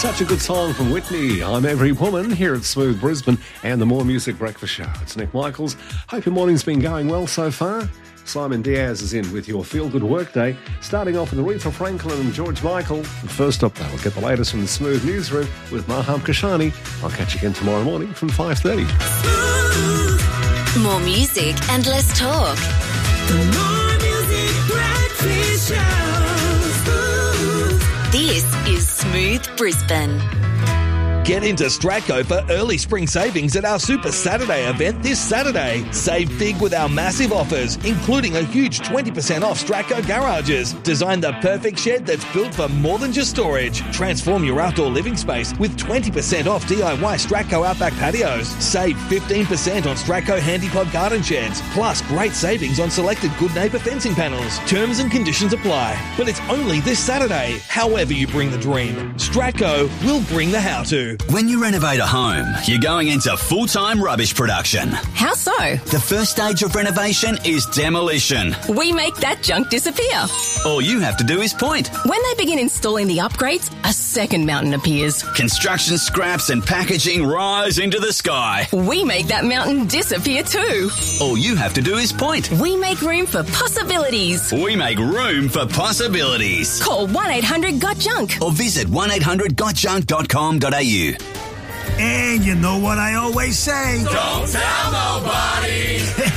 Such a good song from Whitney. I'm Every Woman here at Smooth Brisbane and the More Music Breakfast Show. It's Nick Michaels. Hope your morning's been going well so far. Simon Diaz is in with your Feel Good Workday, starting off with Aretha Franklin and George Michael. And first up, we'll get the latest from the Smooth Newsroom with Maham Kashani. I'll catch you again tomorrow morning from 5:30. More music and less talk. The More Music Breakfast Show. This is Smooth Brisbane. Get into Stratco for early spring savings at our Super Saturday event this Saturday. Save big with our massive offers, including a huge 20% off Stratco garages. Design the perfect shed that's built for more than just storage. Transform your outdoor living space with 20% off DIY Stratco Outback patios. Save 15% on Stratco Handypod garden sheds. Plus great savings on selected Good Neighbour fencing panels. Terms and conditions apply. But it's only this Saturday. However you bring the dream, Stratco will bring the how-to. When you renovate a home, you're going into full-time rubbish production. How so? The first stage of renovation is demolition. We make that junk disappear. All you have to do is point. When they begin installing the upgrades, a second mountain appears. Construction scraps and packaging rise into the sky. We make that mountain disappear too. All you have to do is point. We make room for possibilities. We make room for possibilities. Call 1-800-GOT-JUNK. Or visit 1800gotjunk.com.au. And you know what I always say? Don't tell nobody.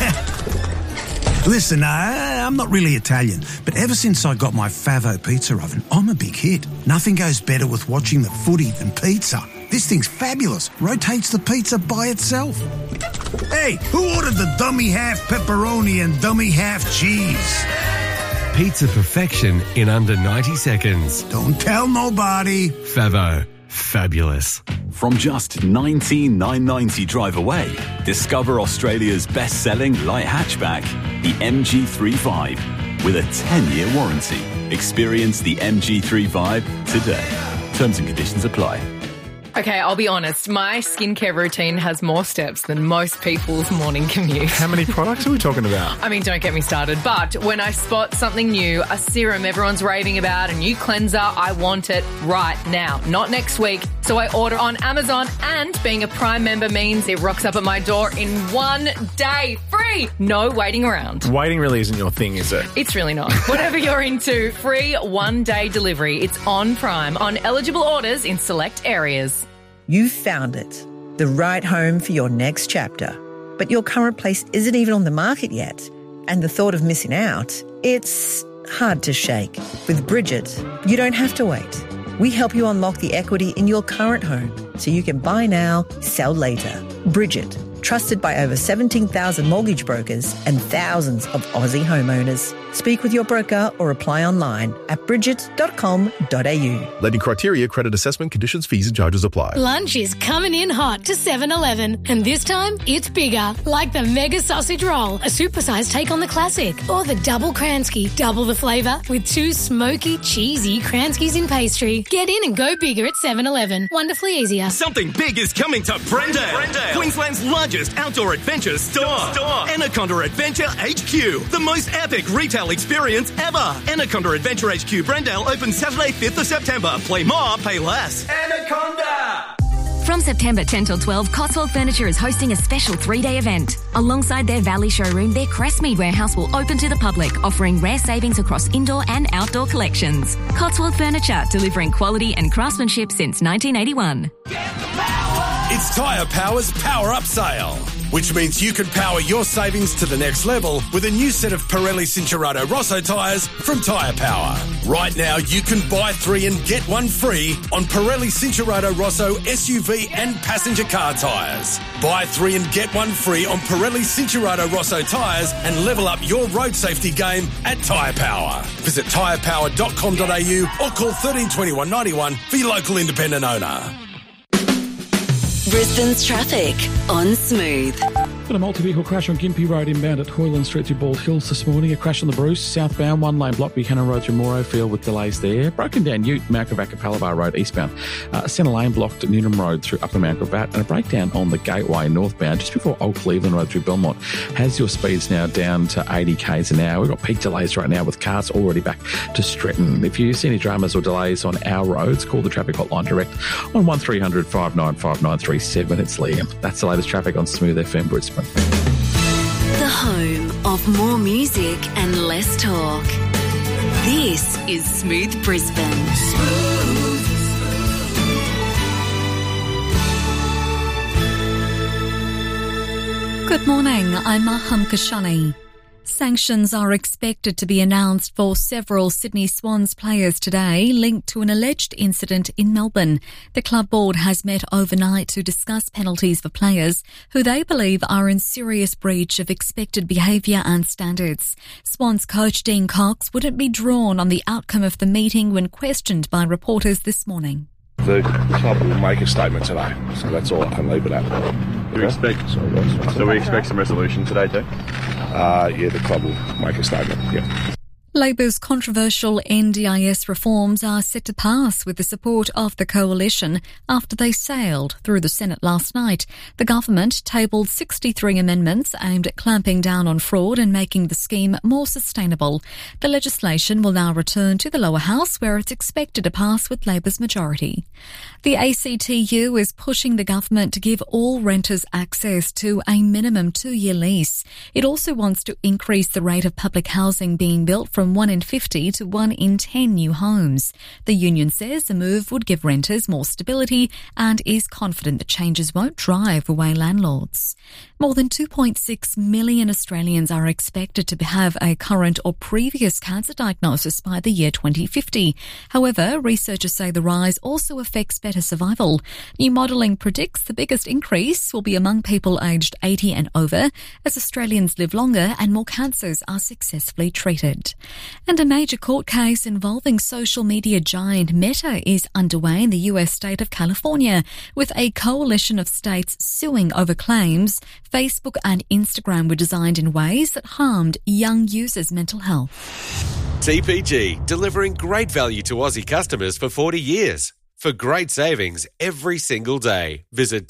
Listen, I'm not really Italian, but ever since I got my Favo pizza oven, I'm a big hit. Nothing goes better with watching the footy than pizza. This thing's fabulous. Rotates the pizza by itself. Hey, who ordered the dummy half pepperoni and dummy half cheese? Pizza perfection in under 90 seconds. Don't tell nobody. Favo. Fabulous. From just $19,990 drive away, discover Australia's best-selling light hatchback, the MG3 with a 10-year warranty. Experience the MG3 today. Terms and conditions apply. Okay, I'll be honest. My skincare routine has more steps than most people's morning commute. How many products are we talking about? I mean, don't get me started. But when I spot something new, a serum everyone's raving about, a new cleanser, I want it right now, not next week. So I order on Amazon, and being a Prime member means it rocks up at my door in 1 day. Free! No waiting around. Waiting really isn't your thing, is it? It's really not. Whatever you're into, free 1-day delivery. It's on Prime, on eligible orders in select areas. You found it, the right home for your next chapter. But your current place isn't even on the market yet. And the thought of missing out, it's hard to shake. With Bridget, you don't have to wait. We help you unlock the equity in your current home so you can buy now, sell later. Bridget, trusted by over 17,000 mortgage brokers and thousands of Aussie homeowners. Speak with your broker or apply online at bridget.com.au. Lending criteria, credit assessment, conditions, fees and charges apply. Lunch is coming in hot to 7-Eleven, and this time it's bigger, like the Mega Sausage Roll, a supersized take on the classic, or the Double Kransky, double the flavour with 2 smoky, cheesy Kranskys in pastry. Get in and go bigger at 7-Eleven. Wonderfully easier. Something big is coming to Brendale, Queensland's largest outdoor adventure store. Anaconda Adventure HQ, the most epic retail experience ever. Anaconda Adventure HQ Brendale opens Saturday 5th of September. Play more, pay less. Anaconda! From September 10 till 12, Cotswold Furniture is hosting a special 3-day event. Alongside their Valley showroom, their Crestmead warehouse will open to the public, offering rare savings across indoor and outdoor collections. Cotswold Furniture, delivering quality and craftsmanship since 1981. It's Tyre Power's Power Up Sale, which means you can power your savings to the next level with a new set of Pirelli Cincherato Rosso tyres from Tyre Power. Right now, you can buy 3 and get 1 free on Pirelli Cincherato Rosso SUV and passenger car tyres. Buy 3 and get 1 free on Pirelli Cincherato Rosso tyres and level up your road safety game at Tyre Power. Visit tyrepower.com.au or call 13 21 91 for your local independent owner. Brisbane's traffic on Smooth. Got a multi-vehicle crash on Gympie Road inbound at Hoyland Street through Bald Hills this morning. A crash on the Bruce, southbound, one-lane block Buchanan Road through Morrow Field with delays there. Broken down Ute, Mount Gravatt, Palabar Road eastbound. Centre lane blocked at Newnham Road through Upper Mount Gravatt, and a breakdown on the Gateway northbound just before Old Cleveland Road through Belmont. Has your speeds now down to 80 k's an hour. We've got peak delays right now with cars already back to Stretton. If you see any dramas or delays on our roads, call the traffic hotline direct on 1300 595 937. It's Liam. That's the latest traffic on Smooth FM Brisbane. The home of more music and less talk. This is Smooth Brisbane. Good morning, I'm Maham Kashani. Sanctions are expected to be announced for several Sydney Swans players today linked to an alleged incident in Melbourne. The club board has met overnight to discuss penalties for players who they believe are in serious breach of expected behaviour and standards. Swans coach Dean Cox wouldn't be drawn on the outcome of the meeting when questioned by reporters this morning. The club will make a statement today, so that's all I can leave it at. Do we expect some resolution today too? Yeah, the club will make a statement, yeah. Labor's controversial NDIS reforms are set to pass with the support of the coalition after they sailed through the Senate last night. The government tabled 63 amendments aimed at clamping down on fraud and making the scheme more sustainable. The legislation will now return to the lower house where it's expected to pass with Labor's majority. The ACTU is pushing the government to give all renters access to a minimum 2-year lease. It also wants to increase the rate of public housing being built from 1 in 50 to 1 in 10 new homes. The union says the move would give renters more stability and is confident the changes won't drive away landlords. More than 2.6 million Australians are expected to have a current or previous cancer diagnosis by the year 2050. However, researchers say the rise also affects better survival. New modelling predicts the biggest increase will be among people aged 80 and over as Australians live longer and more cancers are successfully treated. And a major court case involving social media giant Meta is underway in the US state of California, with a coalition of states suing over claims Facebook and Instagram were designed in ways that harmed young users' mental health. TPG, delivering great value to Aussie customers for 40 years. For great savings every single day, visit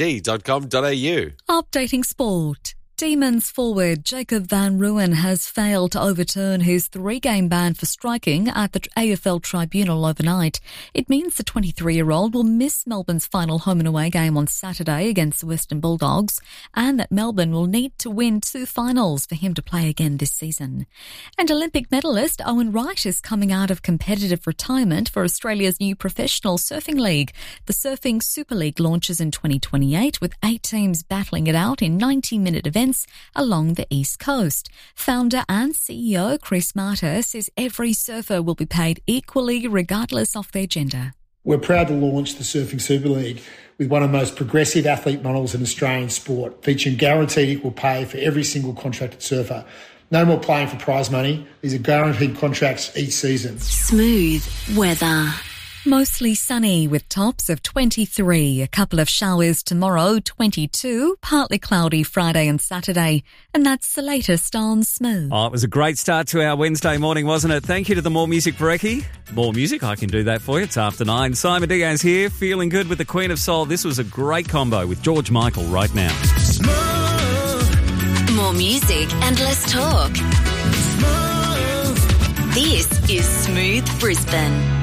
tpg.com.au. Updating sport. Demons forward Jacob van Rooyen has failed to overturn his 3-game ban for striking at the AFL tribunal overnight. It means the 23-year-old will miss Melbourne's final home and away game on Saturday against the Western Bulldogs, and that Melbourne will need to win 2 finals for him to play again this season. And Olympic medalist Owen Wright is coming out of competitive retirement for Australia's new professional surfing league. The Surfing Super League launches in 2028 with 8 teams battling it out in 90-minute events along the East Coast. Founder and CEO Chris Marter says every surfer will be paid equally regardless of their gender. We're proud to launch the Surfing Super League with one of the most progressive athlete models in Australian sport, featuring guaranteed equal pay for every single contracted surfer. No more playing for prize money. These are guaranteed contracts each season. Smooth weather. Mostly sunny with tops of 23, a couple of showers tomorrow, 22, partly cloudy Friday and Saturday. And that's the latest on Smooth. Oh, it was a great start to our Wednesday morning, wasn't it? Thank you to the More Music Brekkie. More music, I can do that for you. It's after 9. Simon Diaz here, feeling good with the Queen of Soul. This was a great combo with George Michael right now. Smooth. More music and less talk. Smooth. This is Smooth Brisbane.